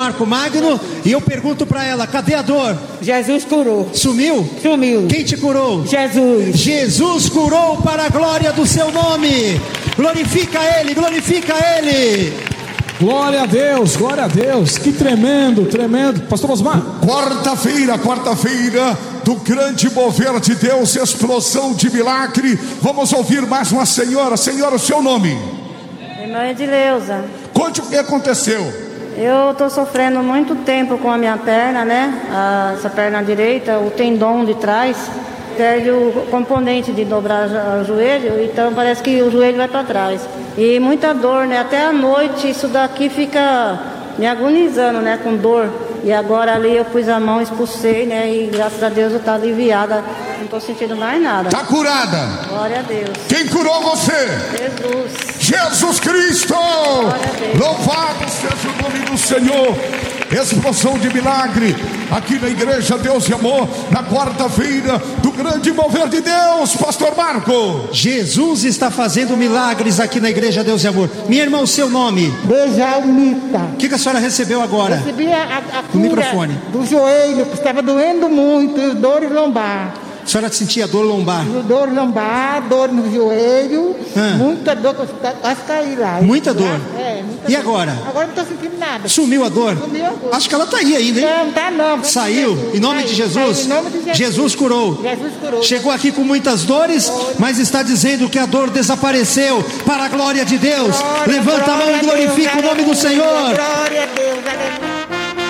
Marco Magno, e eu pergunto para ela: cadê a dor? Jesus curou. Sumiu? Sumiu. Quem te curou? Jesus. Jesus curou para a glória do seu nome. Glorifica Ele, glorifica Ele. Glória a Deus, glória a Deus. Que tremendo, tremendo. Pastor Osmar. Quarta-feira do grande mover de Deus, explosão de milagre. Vamos ouvir mais uma senhora. Senhora, o seu nome? Irmã Edileuza. Conte o que aconteceu. Eu estou sofrendo muito tempo com a minha perna, né? Essa perna direita, o tendão de trás perde o componente de dobrar o joelho, então parece que o joelho vai para trás. E muita dor, né? Até à noite isso daqui fica me agonizando, né? Com dor. E agora ali eu pus a mão, expulsei, né? E graças a Deus eu estou aliviada. Não estou sentindo mais nada. Está curada. Glória a Deus. Quem curou você? Jesus. Jesus Cristo. Louvado seja o nome do Senhor. Explosão de milagre aqui na Igreja Deus e Amor, na quarta-feira do grande mover de Deus. Pastor Marco. Jesus está fazendo milagres aqui na Igreja Deus e Amor. Minha irmã, o seu nome? Bejalmita. O que a senhora recebeu agora? Recebi a O cura microfone. do joelho, que estava doendo muito, dores lombar. A senhora sentia dor lombar? Dor lombar, dor no joelho, muita dor, quase caí lá. Muita dor? Muita E dor. agora? Agora não estou sentindo nada. Sumiu a dor? Sumiu a dor. Acho que ela está aí ainda, hein? Não, tá não. Saiu, em nome de Jesus. Saiu, em nome de Jesus. Jesus curou. Jesus curou. Chegou aqui com muitas dores, mas está dizendo que a dor desapareceu para a glória de Deus. Levanta a mão e glorifica o nome do Senhor. Glória a Deus, aleluia.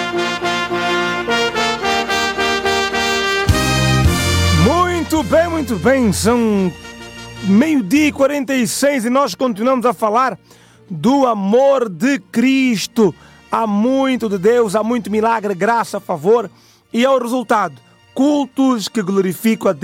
Muito bem, são 12h46 e nós continuamos a falar do amor de Cristo. Há muito de Deus, há muito milagre, graça, favor, e é o resultado: cultos que glorificam a Deus.